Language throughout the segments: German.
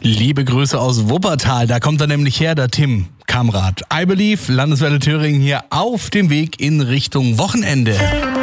Liebe Grüße aus Wuppertal, da kommt er nämlich her, der Tim Kamrat. I Believe, Landeswelle Thüringen hier auf dem Weg in Richtung Wochenende.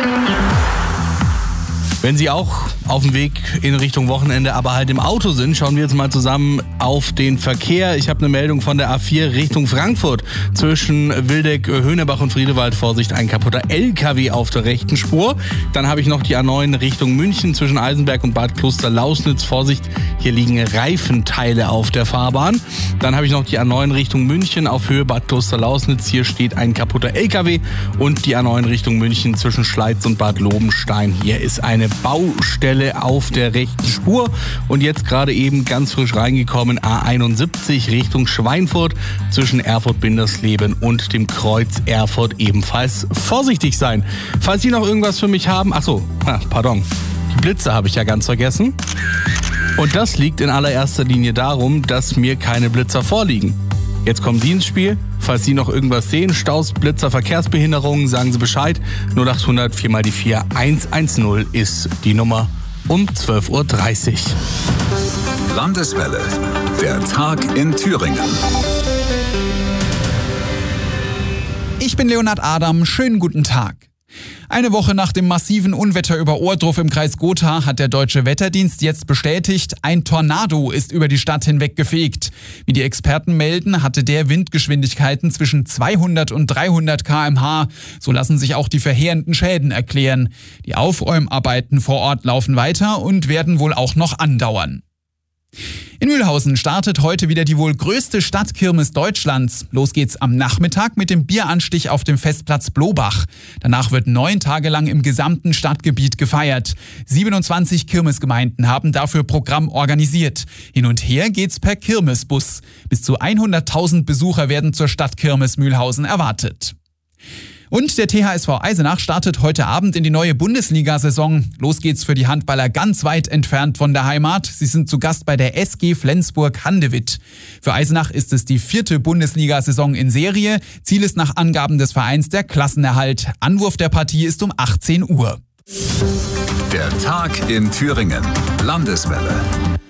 Wenn Sie auch auf dem Weg in Richtung Wochenende, aber halt im Auto sind, schauen wir jetzt mal zusammen auf den Verkehr. Ich habe eine Meldung von der A4 Richtung Frankfurt. Zwischen Wildeck, Höhnebach und Friedewald, Vorsicht, ein kaputter LKW auf der rechten Spur. Dann habe ich noch die A9 Richtung München zwischen Eisenberg und Bad Kloster-Lausnitz. Vorsicht, hier liegen Reifenteile auf der Fahrbahn. Dann habe ich noch die A9 Richtung München auf Höhe Bad Kloster-Lausnitz. Hier steht ein kaputter LKW. Und die A9 Richtung München zwischen Schleiz und Bad Lobenstein. Hier ist eine Baustelle auf der rechten Spur. Und jetzt gerade eben ganz frisch reingekommen A71 Richtung Schweinfurt zwischen Erfurt-Bindersleben und dem Kreuz Erfurt ebenfalls vorsichtig sein. Falls Sie noch irgendwas für mich haben, die Blitze habe ich ja ganz vergessen. Und das liegt in allererster Linie darum, dass mir keine Blitzer vorliegen. Jetzt kommen Sie ins Spiel. Falls Sie noch irgendwas sehen, Staus, Blitzer, Verkehrsbehinderungen, sagen Sie Bescheid. 0800 4 mal die 4 110 ist die Nummer um 12.30 Uhr. Landeswelle, der Tag in Thüringen. Ich bin Leonhard Adam, schönen guten Tag. Eine Woche nach dem massiven Unwetter über Ohrdruf im Kreis Gotha hat der Deutsche Wetterdienst jetzt bestätigt, ein Tornado ist über die Stadt hinweg gefegt. Wie die Experten melden, hatte der Windgeschwindigkeiten zwischen 200 und 300 km/h. So lassen sich auch die verheerenden Schäden erklären. Die Aufräumarbeiten vor Ort laufen weiter und werden wohl auch noch andauern. In Mühlhausen startet heute wieder die wohl größte Stadtkirmes Deutschlands. Los geht's am Nachmittag mit dem Bieranstich auf dem Festplatz Blobach. Danach wird 9 Tage lang im gesamten Stadtgebiet gefeiert. 27 Kirmesgemeinden haben dafür Programm organisiert. Hin und her geht's per Kirmesbus. Bis zu 100.000 Besucher werden zur Stadtkirmes Mühlhausen erwartet. Und der THSV Eisenach startet heute Abend in die neue Bundesliga-Saison. Los geht's für die Handballer ganz weit entfernt von der Heimat. Sie sind zu Gast bei der SG Flensburg-Handewitt. Für Eisenach ist es die 4. Bundesliga-Saison in Serie. Ziel ist nach Angaben des Vereins der Klassenerhalt. Anwurf der Partie ist um 18 Uhr. Der Tag in Thüringen. Landeswelle.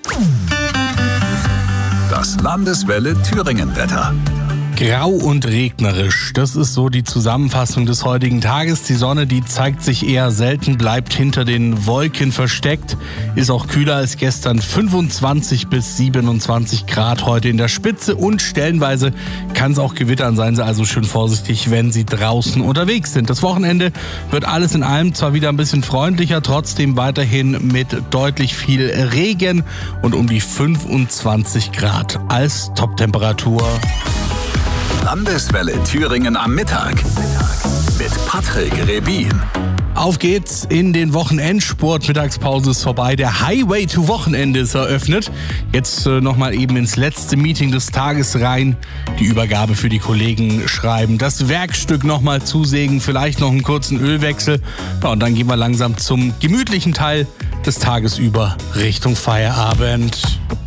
Das Landeswelle Thüringen-Wetter. Grau und regnerisch, das ist so die Zusammenfassung des heutigen Tages. Die Sonne, die zeigt sich eher selten, bleibt hinter den Wolken versteckt, ist auch kühler als gestern, 25 bis 27 Grad heute in der Spitze und stellenweise kann es auch gewittern, seien Sie also schön vorsichtig, wenn Sie draußen unterwegs sind. Das Wochenende wird alles in allem zwar wieder ein bisschen freundlicher, trotzdem weiterhin mit deutlich viel Regen und um die 25 Grad als Toptemperatur. Landeswelle Thüringen am Mittag mit Patrick Rebin. Auf geht's in den Wochenendsport. Mittagspause ist vorbei. Der Highway to Wochenende ist eröffnet. Jetzt nochmal eben ins letzte Meeting des Tages rein. Die Übergabe für die Kollegen schreiben. Das Werkstück nochmal zusägen. Vielleicht noch einen kurzen Ölwechsel. Ja, und dann gehen wir langsam zum gemütlichen Teil des Tages über Richtung Feierabend.